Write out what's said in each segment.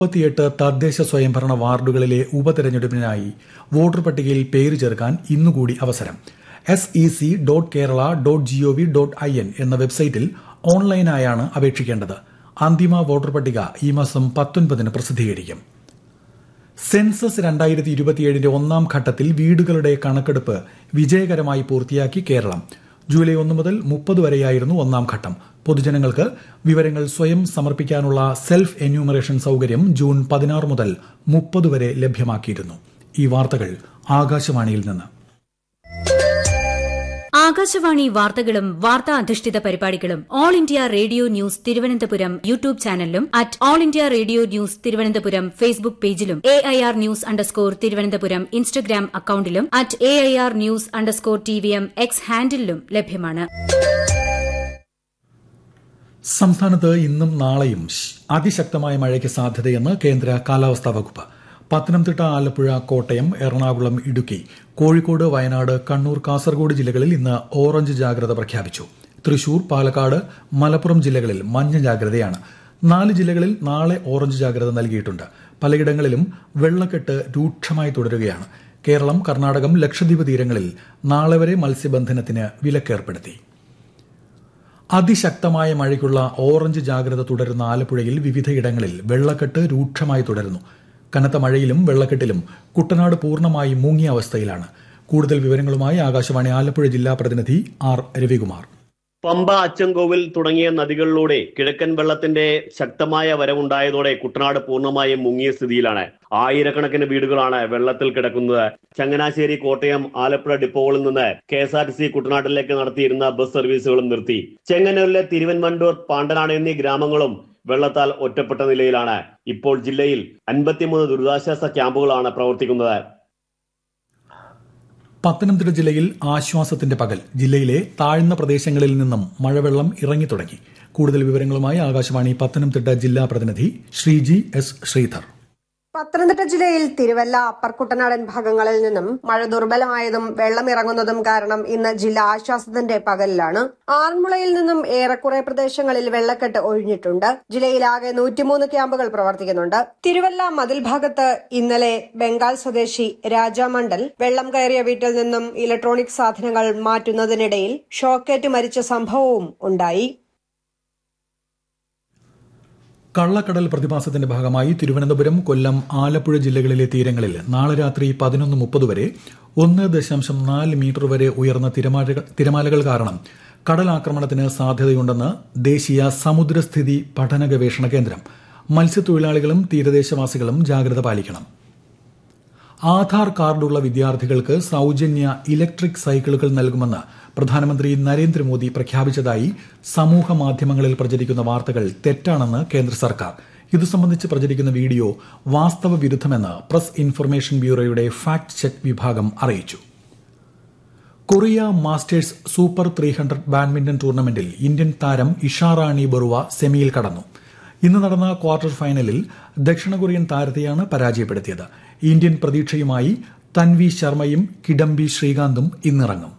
38 തദ്ദേശ സ്വയംഭരണ വാർഡുകളിലെ ഉപതെരഞ്ഞെടുപ്പിനായി വോട്ടർ പട്ടികയിൽ പേര് ചേർക്കാൻ ഇന്നുകൂടി അവസരം. sec.kerala.gov.in എന്ന വെബ്സൈറ്റിൽ ഓൺലൈനായാണ് അപേക്ഷിക്കേണ്ടത്. അന്തിമ വോട്ടർ പട്ടിക ഈ മാസം 19 പ്രസിദ്ധീകരിക്കും. സെൻസസ് 2027 ഒന്നാം ഘട്ടത്തിൽ വീടുകളുടെ കണക്കെടുപ്പ് വിജയകരമായി പൂർത്തിയാക്കി കേരളം. ജൂലൈ 1 മുതൽ 30 വരെയായിരുന്നു ഒന്നാം ഘട്ടം. പൊതുജനങ്ങൾക്ക് വിവരങ്ങൾ സ്വയം സമർപ്പിക്കാനുള്ള സെൽഫ് എന്യൂമറേഷൻ സൌകര്യം ജൂൺ 16 മുതൽ 30 വരെ ലഭ്യമാക്കിയിരുന്നു. ഈ വാർത്തകൾ ആകാശവാണിയിൽ നിന്ന്. ആകാശവാണി വാർത്തകളും വാർത്താ അധിഷ്ഠിത പരിപാടികളും all India radio news Thiruvananthapuram YouTube ചാനലിലും all India radio news Thiruvananthapuram Facebook പേജിലും AIR ന്യൂസ് _തിരുവനന്തപുരം ഇൻസ്റ്റഗ്രാം അക്കൌണ്ടിലും AIR ന്യൂസ് _TVM എക്സ് ഹാൻഡിലും ലഭ്യമാണ്. സംസ്ഥാനത്ത് ഇന്നും നാളെയും അതിശക്തമായ മഴയ്ക്ക് സാധ്യതയെന്ന് കേന്ദ്ര കാലാവസ്ഥാ വകുപ്പ്. പത്തനംതിട്ട, ആലപ്പുഴ, കോട്ടയം, എറണാകുളം, ഇടുക്കി, കോഴിക്കോട്, വയനാട്, കണ്ണൂർ, കാസർഗോഡ് ജില്ലകളിൽ ഇന്ന് ഓറഞ്ച് ജാഗ്രത പ്രഖ്യാപിച്ചു. തൃശൂർ, പാലക്കാട്, മലപ്പുറം ജില്ലകളിൽ മഞ്ഞ ജാഗ്രതയാണ്. 4 ജില്ലകളിൽ നാളെ ഓറഞ്ച് ജാഗ്രത നൽകിയിട്ടുണ്ട്. പലയിടങ്ങളിലും വെള്ളക്കെട്ട് രൂക്ഷമായി തുടരുകയാണ്. കേരളം, കർണാടകം, ലക്ഷദ്വീപ് തീരങ്ങളിൽ നാളെ വരെ മത്സ്യബന്ധനത്തിന് വിലക്കേർപ്പെടുത്തി. അതിശക്തമായ മഴയ്ക്കുള്ള ഓറഞ്ച് ജാഗ്രത തുടരുന്ന ആലപ്പുഴയിൽ വിവിധയിടങ്ങളിൽ വെള്ളക്കെട്ട് രൂക്ഷമായി തുടരുന്നു. കനത്ത മഴയിലും വെള്ളക്കെട്ടിലും കുട്ടനാട് പൂർണ്ണമായി മുങ്ങിയ അവസ്ഥയിലാണ്. കൂടുതൽ വിവരങ്ങളുമായി ആകാശവാണി ആലപ്പുഴ ജില്ലാ പ്രതിനിധി ആർ രവികുമാർ. പമ്പ, അച്ചൻകോവിൽ തുടങ്ങിയ നദികളിലൂടെ കിഴക്കൻ വെള്ളത്തിന്റെ ശക്തമായ വരവുണ്ടായതോടെ കുട്ടനാട് പൂർണ്ണമായും മുങ്ങിയ സ്ഥിതിയിലാണ്. ആയിരക്കണക്കിന് വീടുകളാണ് വെള്ളത്തിൽ കിടക്കുന്നത്. ചങ്ങനാശ്ശേരി, കോട്ടയം, ആലപ്പുഴ ഡിപ്പോകളിൽ നിന്ന് KSRTC കുട്ടനാട്ടിലേക്ക് നടത്തിയിരുന്ന ബസ് സർവീസുകളും നിർത്തി. ചെങ്ങന്നൂരിലെ തിരുവൻവണ്ടൂർ, പാണ്ടനാട് എന്നീ ഗ്രാമങ്ങളും വെള്ളത്താൽ ഒറ്റപ്പെട്ട നിലയിലാണ്. ഇപ്പോൾ ജില്ലയിൽ 53 ദുരിതാശ്വാസ ക്യാമ്പുകളാണ് പ്രവർത്തിക്കുന്നത്. പത്തനംതിട്ട ജില്ലയിൽ ആശ്വാസത്തിന്റെ പകൽ. ജില്ലയിലെ താഴ്ന്ന പ്രദേശങ്ങളിൽ നിന്നും മഴവെള്ളം ഇറങ്ങിത്തുടങ്ങി. കൂടുതൽ വിവരങ്ങളുമായി ആകാശവാണി പത്തനംതിട്ട ജില്ലാ പ്രതിനിധി ശ്രീജി എസ് ശ്രീധർ. പത്തനംതിട്ട ജില്ലയിൽ തിരുവല്ല, അപ്പർ കുട്ടനാടൻ ഭാഗങ്ങളിൽ നിന്നും മഴ ദുർബലമായതും വെള്ളം ഇറങ്ങുന്നതും കാരണം ഇന്ന് ജില്ല ആശ്വാസത്തിന്റെ പകലിലാണ്. ആറന്മുളയിൽ നിന്നും ഏറെക്കുറെ പ്രദേശങ്ങളിൽ വെള്ളക്കെട്ട് ഒഴിഞ്ഞിട്ടുണ്ട്. ജില്ലയിലാകെ 103 ക്യാമ്പുകൾ പ്രവർത്തിക്കുന്നുണ്ട്. തിരുവല്ല മതിൽ ഭാഗത്ത് ഇന്നലെ ബംഗാൾ സ്വദേശി രാജാമണ്ഡൽ വെള്ളം കയറിയ വീട്ടിൽ നിന്നും ഇലക്ട്രോണിക് സാധനങ്ങൾ മാറ്റുന്നതിനിടയിൽ ഷോക്കേറ്റ് മരിച്ച സംഭവവും ഉണ്ടായി. കള്ളക്കടൽ പ്രതിഭാസത്തിന്റെ ഭാഗമായി തിരുവനന്തപുരം, കൊല്ലം, ആലപ്പുഴ ജില്ലകളിലെ തീരങ്ങളിൽ നാളെ രാത്രി 11:30 വരെ 1.4 മീറ്റർ വരെ ഉയർന്ന തിരമാലകൾ കാരണം കടലാക്രമണത്തിന് സാധ്യതയുണ്ടെന്ന് ദേശീയ സമുദ്രസ്ഥിതി പഠന ഗവേഷണ കേന്ദ്രം. മത്സ്യത്തൊഴിലാളികളും തീരദേശവാസികളും ജാഗ്രത പാലിക്കണം. ആധാർ കാർഡുള്ള വിദ്യാർത്ഥികൾക്ക് സൌജന്യ ഇലക്ട്രിക് സൈക്കിളുകൾ നൽകുമെന്ന് പ്രധാനമന്ത്രി നരേന്ദ്രമോദി പ്രഖ്യാപിച്ചതായി സമൂഹ മാധ്യമങ്ങളിൽ പ്രചരിക്കുന്ന വാർത്തകൾ തെറ്റാണെന്ന് കേന്ദ്ര സർക്കാർ. ഇതു സംബന്ധിച്ച് പ്രചരിക്കുന്ന video വാസ്തവ വിരുദ്ധമെന്ന് press information ബ്യൂറോയുടെ fact check വിഭാഗം അറിയിച്ചു. കൊറിയ മാസ്റ്റേഴ്സ് സൂപ്പർ 300 ബാഡ്മിന്റൺ ടൂർണമെന്റിൽ ഇന്ത്യൻ താരം ഇഷാറാണി ബറുവ സെമിയിൽ കടന്നു. ഇന്ന് നടന്ന ക്വാർട്ടർ ഫൈനലിൽ ദക്ഷിണ കൊറിയൻ താരത്തെയാണ് പരാജയപ്പെടുത്തിയത്. ഇന്ത്യൻ പ്രതീക്ഷയുമായി തൻവി ശർമ്മയും കിഡംബി ശ്രീകാന്തും ഇന്നിറങ്ങും.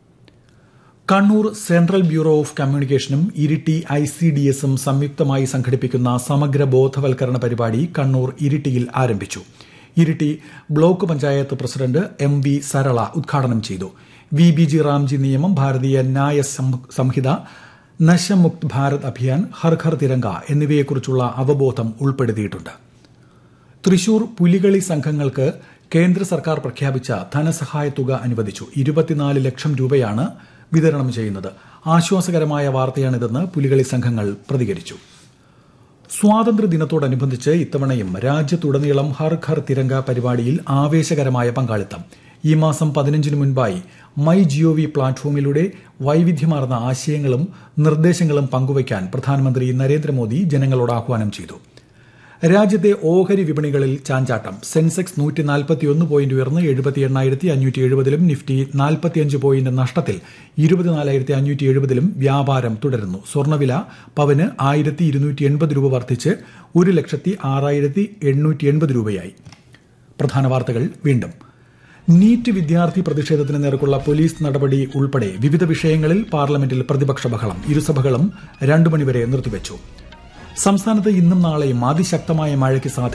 Kannur central bureau of കമ്മ്യൂണിക്കേഷനും Iritty ICDSും സംയുക്തമായി സംഘടിപ്പിക്കുന്ന സമഗ്ര ബോധവൽക്കരണ പരിപാടി കണ്ണൂർ ഇരിട്ടിയിൽ ആരംഭിച്ചു. Iritty block panchayat president MV Sarala ഉദ്ഘാടനം ചെയ്തു. VBG റാംജി നിയമം, ഭാരതീയ ന്യായ സംഹിത, നശമുക്ത് ഭാരത് അഭിയാൻ, ഹർ ഘർ തിരങ്ക എന്നിവയെക്കുറിച്ചുള്ള അവബോധം ഉൾപ്പെടുത്തിയിട്ടുണ്ട്. തൃശൂർ പുലികളി സംഘങ്ങൾക്ക് കേന്ദ്ര സർക്കാർ പ്രഖ്യാപിച്ച ധനസഹായ തുക അനുവദിച്ചു. 24 ലക്ഷം രൂപയാണ് വിതരണം ചെയ്യുന്നത്. ആശ്വാസകരമായ വാർത്തയാണിതെന്ന് പുലികളി സംഘങ്ങൾ പ്രതികരിച്ചു. സ്വാതന്ത്ര്യദിനത്തോടനുബന്ധിച്ച് ഇത്തവണയും രാജ്യത്തുടനീളം ഹർ ഘർ തിരങ്ക പരിപാടിയിൽ ആവേശകരമായ പങ്കാളിത്തം. ഈ മാസം 15 മുൻപായി MyGov പ്ലാറ്റ്ഫോമിലൂടെ വൈവിധ്യമാർന്ന ആശയങ്ങളും നിർദ്ദേശങ്ങളും പങ്കുവയ്ക്കാൻ പ്രധാനമന്ത്രി നരേന്ദ്രമോദി ജനങ്ങളോട് ആഹ്വാനം ചെയ്തു. രാജ്യത്തെ ഓഹരി വിപണികളിൽ ചാഞ്ചാട്ടം. സെൻസെക്സ് 141 പോയിന്റ് ഉയർന്ന് 78,570-ലും നിഫ്റ്റി 45 പോയിന്റ് നഷ്ടത്തിൽ 24,570-ലും വ്യാപാരം തുടരുന്നു. സ്വർണ്ണവില പവന് 1,280 രൂപ വർദ്ധിച്ച് 1,06,880 രൂപയായി. പ്രധാന വാർത്തകൾ വീണ്ടും. നീറ്റ് വിദ്യാർത്ഥി പ്രതിഷേധത്തിന് നേർക്കുള്ള പോലീസ് നടപടി ഉൾപ്പെടെ വിവിധ വിഷയങ്ങളിൽ പാർലമെന്റിൽ പ്രതിപക്ഷ ബഹളം. ഇരുസഭകളും 2 മണിവരെ നിർത്തിവച്ചു. സംസ്ഥാനത്ത് ഇന്നും നാളെയും അതിശക്തമായ മഴയ്ക്ക് സാധ്യത.